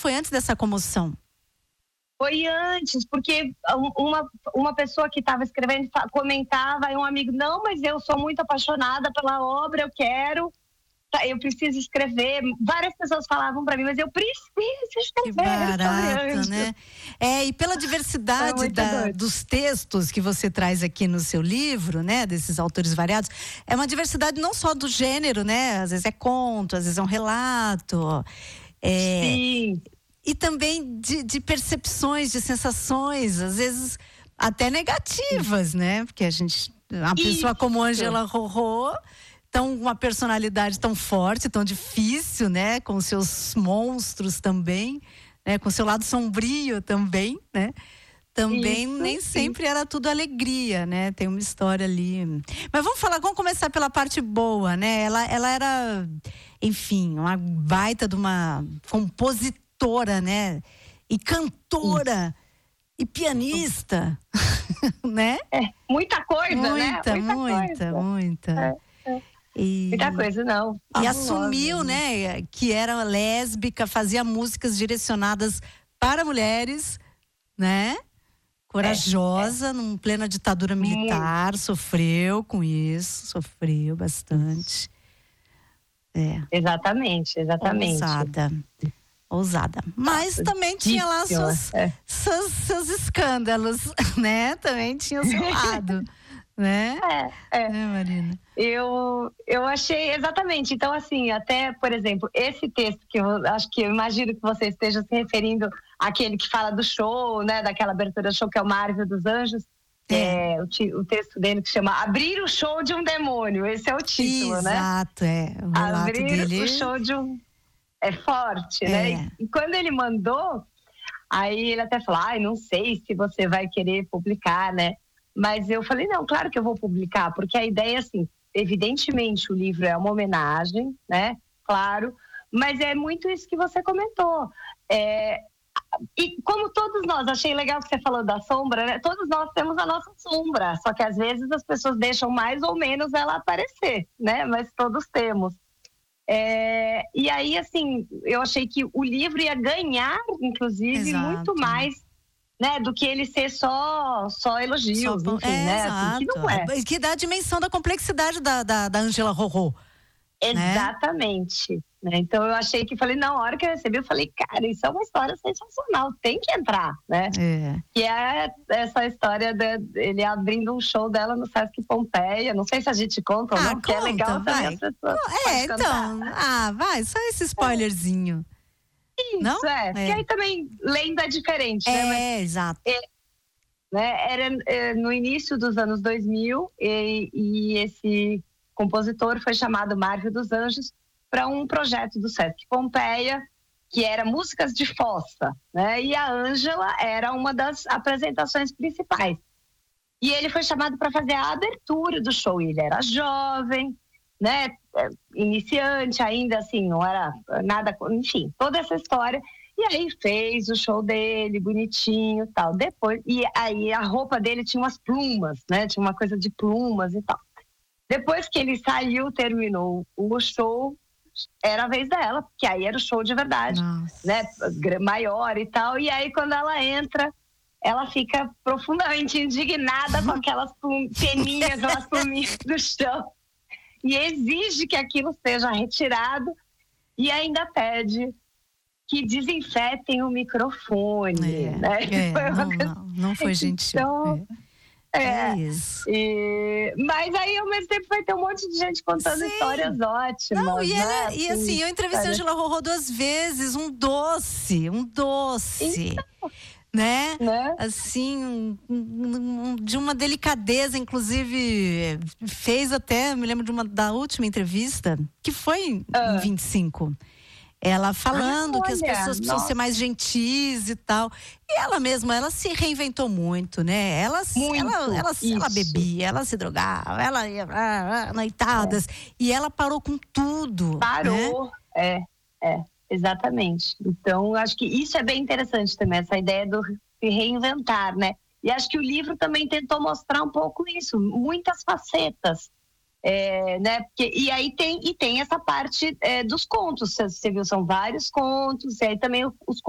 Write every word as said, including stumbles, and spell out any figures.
foi antes dessa comoção? Foi antes, porque uma, uma pessoa que estava escrevendo comentava, e um amigo, não, mas eu sou muito apaixonada pela obra, eu quero, eu preciso escrever. Várias pessoas falavam para mim, mas eu preciso escrever. Que barato, né? É, e pela diversidade da, dos textos que você traz aqui no seu livro, né? Desses autores variados, é uma diversidade não só do gênero, né? Às vezes é conto, às vezes é um relato. É, Sim. E também de, de percepções, de sensações, às vezes até negativas, né? Porque a gente, uma pessoa Isso. como Ângela Rorô, tão, uma personalidade tão forte, tão difícil, né? Com seus monstros também, né? Com seu lado sombrio também, né? Também Isso, nem sempre era tudo alegria, né? Tem uma história ali. Mas vamos falar, vamos começar pela parte boa, né? Ela, ela era, enfim, uma baita de uma compositora, né? E cantora e pianista, né? É, muita coisa, muita, né? Muita, muita, muita. É, é. E, muita coisa, não. E assumiu, né, que era lésbica, fazia músicas direcionadas para mulheres, né? Corajosa, é, é. Num plena ditadura militar, muito. Sofreu com isso, sofreu bastante. É. Exatamente, exatamente. Ousada. Ousada. Mas ah, também tinha lá suas, é. seus, seus escândalos, né? Também tinha o seu lado, né? É, é. é Marina? Eu, eu achei, exatamente. Então, assim, até, por exemplo, esse texto que eu acho que eu imagino que você esteja se referindo àquele que fala do show, né? Daquela abertura do show que é o Marvel dos Anjos. É, é o, o texto dele que chama Abrir o Show de um Demônio. Esse é o título, Exato, né? Exato, é. O relato Abrir dele... o show de um... É forte, é. né? E quando ele mandou, aí ele até falou, ai, não sei se você vai querer publicar, né? Mas eu falei, não, claro que eu vou publicar, porque a ideia, assim, evidentemente o livro é uma homenagem, né? Claro, mas é muito isso que você comentou. É, e como todos nós, achei legal que você falou da sombra, né? Todos nós temos a nossa sombra, só que às vezes as pessoas deixam mais ou menos ela aparecer, né? Mas todos temos. É, e aí, assim, eu achei que o livro ia ganhar, inclusive, exato. Muito mais, né, do que ele ser só, só elogios, só, enfim, é, né? Exato. Assim, que não é. Que dá a dimensão da complexidade da, da, da Ângela Rorô. Exatamente. Né? Então eu achei que, falei, na hora que eu recebi, eu falei, cara, isso é uma história sensacional, tem que entrar, né? É. Que é essa história dele abrindo um show dela no Sesc Pompeia. Não sei se a gente conta ou ah, não, conta, que é legal vai. também as pessoas. É, então, ah, vai, só esse spoilerzinho. Isso, não? é. é. E aí também, lenda é diferente, é, né? Mas, é, exato. É, né? Era é, no início dos anos dois mil e, e esse compositor foi chamado Marvel dos Anjos para um projeto do Sesc Pompeia, que era músicas de fossa, né? E a Ângela era uma das apresentações principais. E ele foi chamado para fazer a abertura do show. Ele era jovem, né? Iniciante ainda, assim, não era nada, enfim, toda essa história. E aí fez o show dele, bonitinho, tal. Depois, e aí a roupa dele tinha umas plumas, né? Tinha uma coisa de plumas e tal. Depois que ele saiu, terminou o show, era a vez dela, porque aí era o show de verdade, nossa, né? Maior e tal. E aí, quando ela entra, ela fica profundamente indignada com aquelas peninhas, aquelas pluminhas do chão. E exige que aquilo seja retirado e ainda pede que desinfetem o microfone, é, né? É, foi não, não, não foi gentil. Então, é. É, é isso. E, mas aí ao mesmo tempo vai ter um monte de gente contando Sim. histórias ótimas. Não, e, né? ela, assim, e assim, eu entrevistei a Ângela Rorô duas vezes, um doce, um doce. Então, né? né? Assim, um, um, de uma delicadeza, inclusive, fez até, me lembro de uma da última entrevista, que foi ah. em vinte e cinco. Ela falando ah, que as pessoas precisam nossa. ser mais gentis e tal. E ela mesma, ela se reinventou muito, né? Ela, muito, ela, ela, ela bebia, ela se drogava, ela ia ah, noitadas. É. E ela parou com tudo. Parou, né? é, é, exatamente. Então, acho que isso é bem interessante também, essa ideia do se reinventar, né? E acho que o livro também tentou mostrar um pouco isso, muitas facetas. É, né? Porque, e aí tem, e tem essa parte é, dos contos, você viu, são vários contos, e aí também os